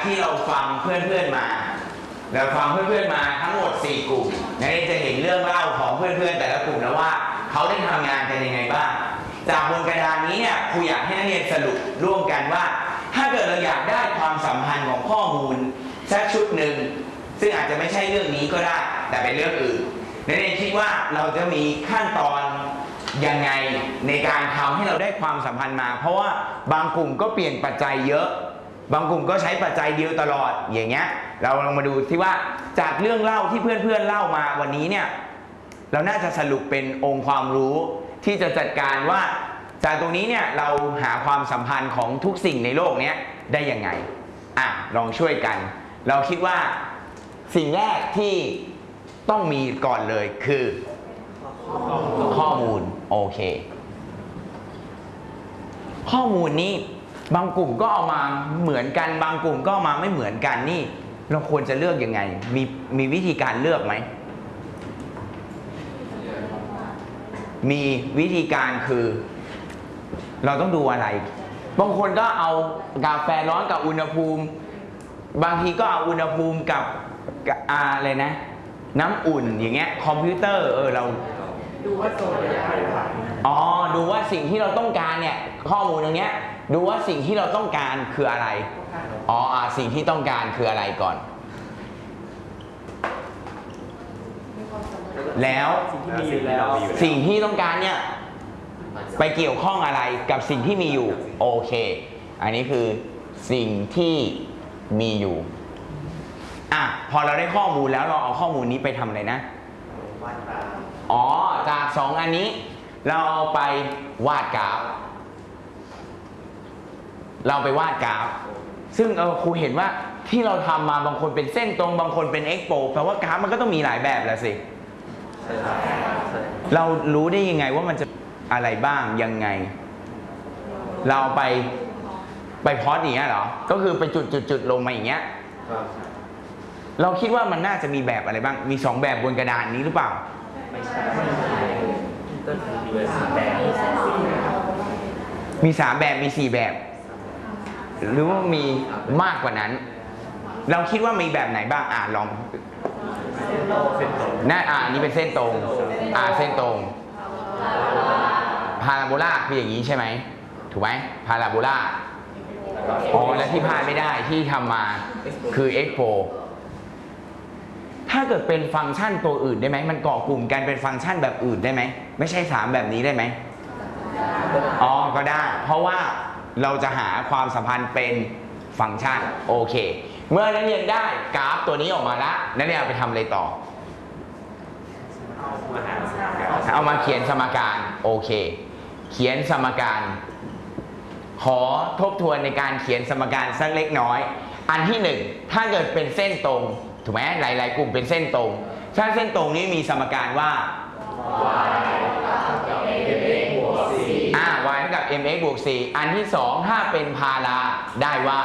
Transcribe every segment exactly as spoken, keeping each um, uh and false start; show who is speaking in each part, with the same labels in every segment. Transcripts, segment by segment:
Speaker 1: ที่เราฟังเพื่อนๆมาเราฟังเพื่อนๆมาทั้งหมดสี่กลุ่มนักเรียนจะเห็นเรื่องเล่าของเพื่อนๆแต่ละกลุ่มแล้วว่าเขาได้ทำงานกันยังไงบ้างจากบนกระดานนี้เนี่ยครูอยากให้นักเรียนสรุปร่วมกันว่าถ้าเกิดเราอยากได้ความสัมพันธ์ของข้อมูลสักชุดหนึ่งซึ่งอาจจะไม่ใช่เรื่องนี้ก็ได้แต่เป็นเรื่องอื่นนักเรียนคิดว่าเราจะมีขั้นตอนยังไงในการทำให้เราได้ความสัมพันธ์มาเพราะว่าบางกลุ่มก็เปลี่ยนปัจจัยเยอะบางกลุ่มก็ใช้ปัจจัยเดียวตลอดอย่างเงี้ยเราลองมาดูที่ว่าจากเรื่องเล่าที่เพื่อนๆเล่ามาวันนี้เนี่ยเราน่าจะสรุปเป็นองค์ความรู้ที่จะจัดการว่าจากตรงนี้เนี่ยเราหาความสัมพันธ์ของทุกสิ่งในโลกนี้ได้ยังไงอ่ะลองช่วยกันเราคิดว่าสิ่งแรกที่ต้องมีก่อนเลยคือข้อมูลโอเคข้อมูลนี้บางกลุ่มก็เอามาเหมือนกันบางกลุ่มก็เอามาไม่เหมือนกันนี่เราควรจะเลือกยังไงมีมีวิธีการเลือกไหมมีวิธีการคือเราต้องดูอะไรบางคนก็เอากาแฟร้อนกับอุณหภูมิบางทีก็เอาอุณหภูมิกับอะไรนะน้ำอุ่นอย่างเงี้ยคอมพิวเตอร์เออเรา
Speaker 2: ดูว่าโซนอะไร
Speaker 1: อ๋อดูว่าสิ่งที่เราต้องการเนี่ยข้อมูลตรงเนี้ยดูว่าสิ่งที่เราต้องการคืออะไรอ๋อสิ่งที่ต้องการคืออะไรก่อนแล้วสิ่งที่ต้องการเนี่ยไปเกี่ยวข้องอะไรกับสิ่งที่มีอยู่โอเคอันนี้คือสิ่งที่มีอยู่อ่ะพอเราได้ข้อมูลแล้วเราเอาข้อมูลนี้ไปทำอะไรนะอ๋อจากสองอันนี้เราเอาไปวาดกราฟเราไปวาดกราฟซึ่งเออครูเห็นว่าที่เราทำมาบางคนเป็นเส้นตรงบางคนเป็นเอ็กโปแปลว่ากราฟมันก็ต้องมีหลายแบบแหละสิเรารู้ได้ยังไงว่ามันจะอะไรบ้างยังไงเราไปไปพอดอย่างเงี้ยเหรอก็คือไปจุดจุดจุดลงมาอย่างเงี้ยเราคิดว่ามันน่าจะมีแบบอะไรบ้างมีสองแบบบนกระดานนี้หรือเปล่า
Speaker 2: ไม่ใช่ก็คือมีสามแบบ
Speaker 1: มีสามแบบมีสี่แบบหรือว่ามีมากกว่านั้นเราคิดว่ามีแบบไหนบ้างอ่าลองน่าอ่านี่เป็นเส้นตรงอ่าเส้นตรงพาราโบลาคืออย่างนี้ใช่ไหมถูกไหมพาราโบลาอ๋อและที่พลาดไม่ได้ที่ทำมาคือเอ็กโปถ้าเกิดเป็นฟังก์ชันตัวอื่นได้ไหมมันเกาะกลุ่มกันเป็นฟังก์ชันแบบอื่นได้ไหมไม่ใช่สามแบบนี้ได้ไหมอ๋อก็ได้เพราะว่าเราจะหาความสัมพันธ์เป็นฟังก์ชันโอเคเมื่อนักเรียนได้กราฟตัวนี้ออกมาแล้วนักเรียนเอาไปทำอะไรต่อเอามาเขียนสมการโอเคเขียนสมการขอทบทวนในการเขียนสมการสักเล็กน้อยอันที่หนึ่งถ้าเกิดเป็นเส้นตรงถูกไหมหลายๆกลุ่มเป็นเส้นตรงถ้าเส้นตรงนี้มีสมการว่า y กับ mx บวก c อันที่สองถ้าเป็นพาราได้ว่า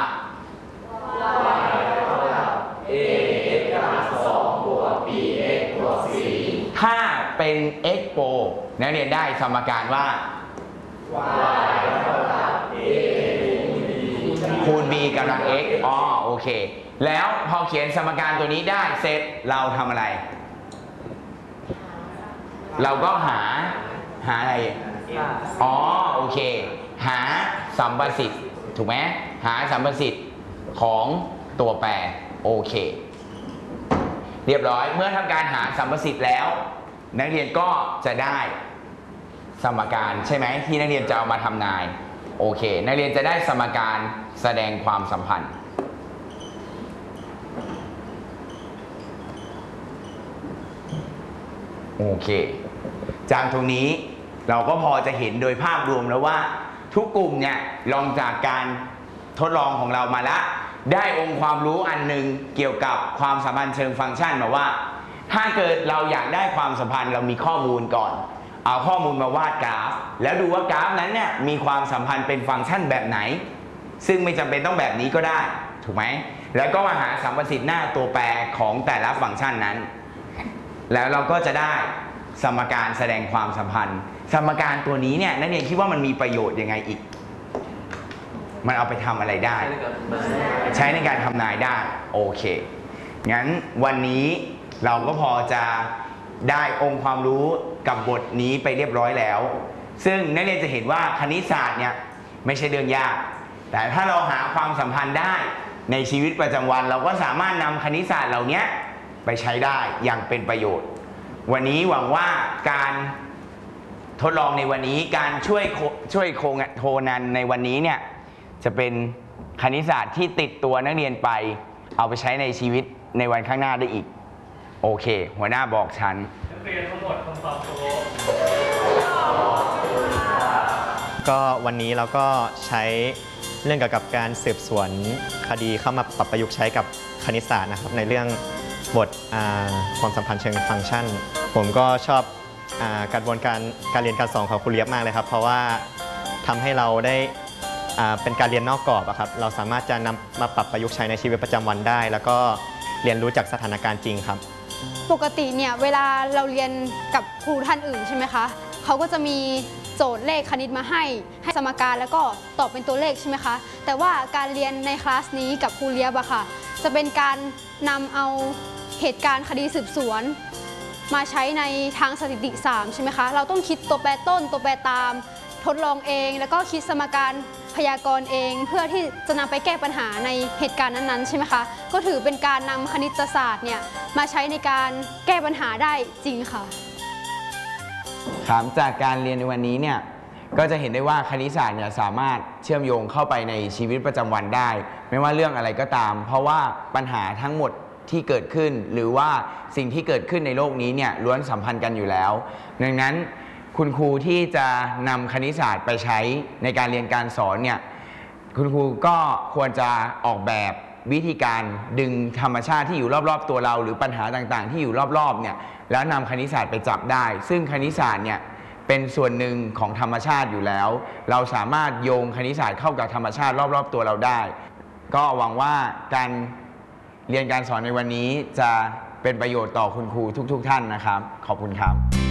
Speaker 2: ax กำลังสองบวก bx บวก c
Speaker 1: ถ้าเป็น x โปนักเรียนได้สมการว่า
Speaker 2: y เท่ากับ a
Speaker 1: คูณ b กำลัง x อ๋อโอเคแล้วพอเขียนสมการตัวนี้ได้เสร็จเราทำอะไรเราก็หาหาอะไรอ๋อโอเคหาสัมประสิทธิ์ถูกไหมหาสัมประสิทธิ์ของตัวแปรโอเคเรียบร้อยเมื่อทำการหาสัมประสิทธิ์แล้วนักเรียนก็จะได้สมการใช่ไหมที่นักเรียนจะเอามาทำนายโอเคนักเรียนจะได้สมการแสดงความสัมพันธ์โอเคจากตรงนี้เราก็พอจะเห็นโดยภาพรวมแล้วว่าทุกกลุ่มเนี่ยลองจากการทดลองของเรามาแล้วได้องค์ความรู้อันหนึ่งเกี่ยวกับความสัมพันธ์เชิงฟังก์ชันมาว่าถ้าเกิดเราอยากได้ความสัมพันธ์เรามีข้อมูลก่อนเอาข้อมูลมาวาดกราฟแล้วดูว่ากราฟนั้นเนี่ยมีความสัมพันธ์เป็นฟังก์ชันแบบไหนซึ่งไม่จำเป็นต้องแบบนี้ก็ได้ถูกไหมแล้วก็มาหาสัมประสิทธิ์หน้าตัวแปรของแต่ละฟังก์ชันนั้นแล้วเราก็จะได้สมการแสดงความสัมพันธ์สมการตัวนี้เนี่ยนักเรียนคิดว่ามันมีประโยชน์ยังไงอีกมันเอาไปทำอะไรได้ ใช้ในการทำนายได้โอเคงั้นวันนี้เราก็พอจะได้องค์ความรู้กับบทนี้ไปเรียบร้อยแล้ว ซึ่งนักเรียนจะเห็นว่าคณิตศาสตร์เนี่ยไม่ใช่เรื่องยากแต่ถ้าเราหาความสัมพันธ์ได้ในชีวิตประจำวันเราก็สามารถนำคณิตศาสตร์เหล่านี้ไปใช้ได้อย่างเป็นประโยชน์วันนี้หวังว่าการทดลองในวันนี้การช่วยช่วยโคนันในวันนี้เนี่ยจะเป็นคณิตศาสตร์ที่ติดตัวนักเรียนไปเอาไปใช้ในชีวิตในวันข้างหน้าได้อีกโอเคหัวหน้าบอกฉัน
Speaker 3: นักเรียนทั้งหมดทำความเคารพ
Speaker 4: ก็วันนี้เราก็ใช้เรื่องเกี่ยวกับการสืบสวนคดีเข้ามาปรับประยุกต์ใช้กับคณิตศาสตร์นะครับในเรื่องบทความสัมพันธ์เชิงฟังก์ชันผมก็ชอบกระบวนการการเรียนการสอนของครูเลียบมากเลยครับเพราะว่าทำให้เราได้เป็นการเรียนนอกกรอบครับเราสามารถจะนำมาปรับประยุกต์ใช้ในชีวิตประจำวันได้แล้วก็เรียนรู้จากสถานการณ์จริงครับ
Speaker 5: ปกติเนี่ยเวลาเราเรียนกับครูท่านอื่นใช่ไหมคะเขาก็จะมีโจทย์เลขคณิตมาให้ให้สมการแล้วก็ตอบเป็นตัวเลขใช่ไหมคะแต่ว่าการเรียนในคลาสนี้กับครูเลียบอะค่ะจะเป็นการนำเอาเหตุการณ์คดีสืบสวนมาใช้ในทางสถิติสามใช่ไหมคะเราต้องคิดตัวแปรต้นตัวแปรตามทดลองเองแล้วก็คิดสมการพยากรณ์เองเพื่อที่จะนำไปแก้ปัญหาในเหตุการณ์นั้นๆใช่ไหมคะก็ถือเป็นการนำคณิตศาสตร์เนี่ยมาใช้ในการแก้ปัญหาได้จริงค่ะ
Speaker 1: ครับจากการเรียนในวันนี้เนี่ยก็จะเห็นได้ว่าคณิตศาสตร์เนี่ยสามารถเชื่อมโยงเข้าไปในชีวิตประจำวันได้ไม่ว่าเรื่องอะไรก็ตามเพราะว่าปัญหาทั้งหมดที่เกิดขึ้นหรือว่าสิ่งที่เกิดขึ้นในโลกนี้เนี่ยล้วนสัมพันธ์กันอยู่แล้วดังนั้นคุณครูที่จะนำคณิตศาสตร์ไปใช้ในการเรียนการสอนเนี่ยคุณครูก็ควรจะออกแบบวิธีการดึงธรรมชาติที่อยู่รอบๆตัวเราหรือปัญหาต่างๆที่อยู่รอบๆเนี่ยแล้วนำคณิตศาสตร์ไปจับได้ซึ่งคณิตศาสตร์เนี่ยเป็นส่วนหนึ่งของธรรมชาติอยู่แล้วเราสามารถโยงคณิตศาสตร์เข้ากับธรรมชาติรอบๆตัวเราได้ก็หวังว่าการเรียนการสอนในวันนี้จะเป็นประโยชน์ต่อคุณครูทุกๆท่านนะครับขอบคุณครับ